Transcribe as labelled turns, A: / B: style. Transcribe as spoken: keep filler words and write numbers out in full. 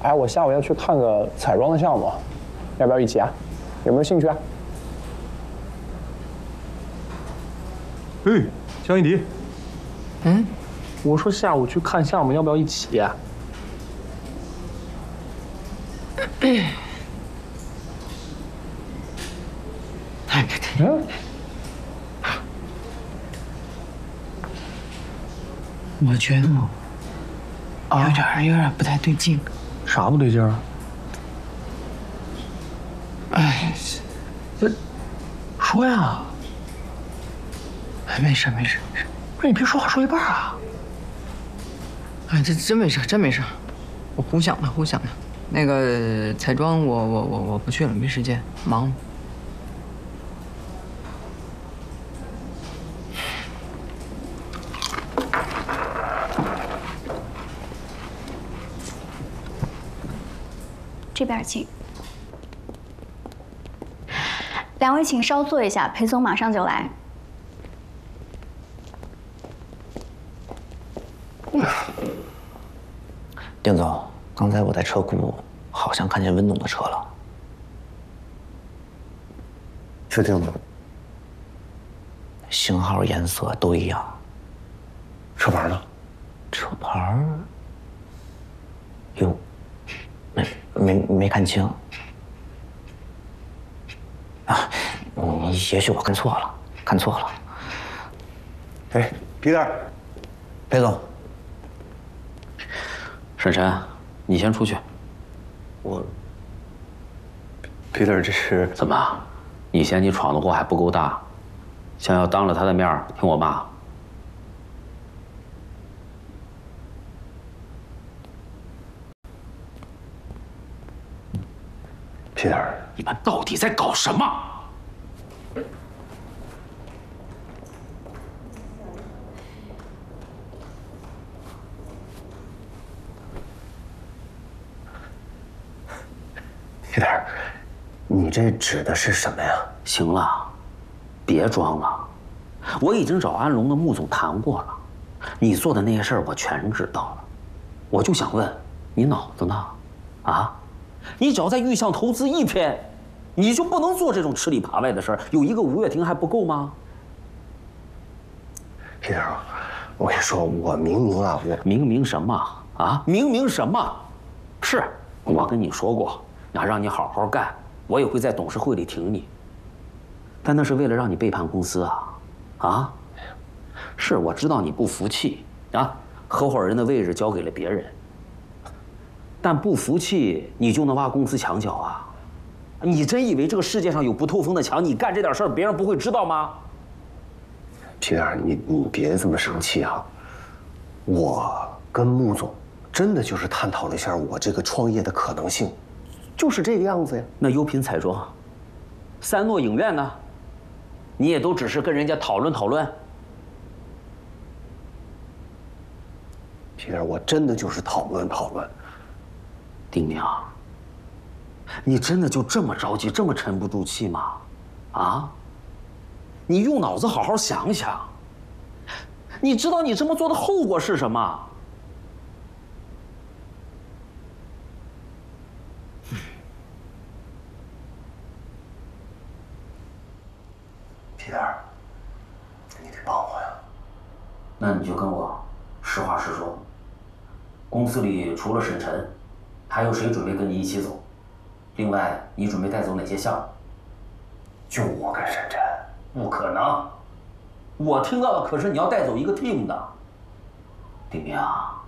A: 哎，我下午要去看个彩妆的项目，要不要一起啊？有没有兴趣啊？
B: 哎，江一迪。
A: 嗯，我说下午去看项目，要不要一起啊？嗯。
C: 我觉得有点有点不太对劲。
A: 啥不对劲啊？
C: 哎，
A: 这说呀。
C: 哎，没事没事没事。
A: 不是你别说话说一半啊。
C: 哎，这真没事真没事，我胡想的胡想的。那个彩妆我我我我不去了，没时间，忙。
D: 这边请，两位请稍坐一下，裴总马上就来。
E: 丁总，刚才我在车库好像看见温总的车了。
F: 确定吗？
E: 型号、颜色都一样。
F: 车牌呢？
E: 车牌，哟。 没没没看清啊！嗯，也许我看错了，看错了。
F: 哎，皮蛋，
E: 裴总，
G: 沈晨，你先出去。
F: 我，皮蛋，这是
G: 怎么？你嫌你闯的祸还不够大，想要当着他的面听我骂？
F: 皮蛋儿，
G: 你们到底在搞什么？
F: 皮蛋儿，你这指的是什么呀？
G: 行了，别装了，我已经找安龙的穆总谈过了，你做的那些事儿我全知道了，我就想问，你脑子呢？啊？ 你只要在玉象投资一天，你就不能做这种吃里扒外的事儿。有一个吴月婷还不够吗？
F: 皮蛋，我跟你说，我明明啊，我
G: 明明什么啊？明明什么？是我跟你说过，要让你好好干，我也会在董事会里挺你。但那是为了让你背叛公司啊！啊？是我知道你不服气啊，合伙人的位置交给了别人。 但不服气，你就能挖公司墙角啊？你真以为这个世界上有不透风的墙？你干这点事儿，别人不会知道吗？
F: 皮蛋，你你别这么生气啊！我跟穆总真的就是探讨了一下我这个创业的可能性，就是这个样子呀。
G: 那优品彩妆、三诺影院呢？你也都只是跟人家讨论讨论。
F: 皮蛋，我真的就是讨论讨论。
G: 丁明，你真的就这么着急，这么沉不住气吗？啊？你用脑子好好想想。你知道你这么做的后果是什么？
F: 皮蛋，你得帮我呀。
G: 那你就跟我实话实说。公司里除了沈晨， 还有谁准备跟你一起走？另外，你准备带走哪些项目？
F: 就我跟沈晨？
G: 不可能！我听到的可是你要带走一个 team 的。丁明啊，